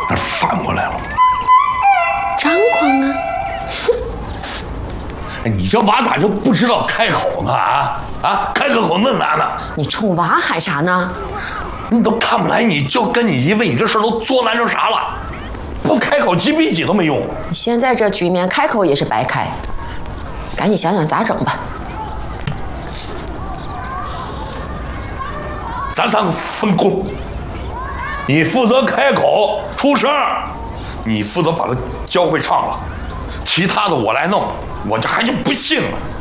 那翻过来了。 张狂啊！ 你这娃咋就不知道开口呢？开个口那难呢？ 你冲娃喊啥呢？ 你都看不来，你就跟你姨问你这事都作难成啥了？不开口几比几都没用。 现在这局面开口也是白开，赶紧想想咋整吧。 咱三个分工，你负责开口出声，你负责把它教会唱了，其他的我来弄。我这还就不信了。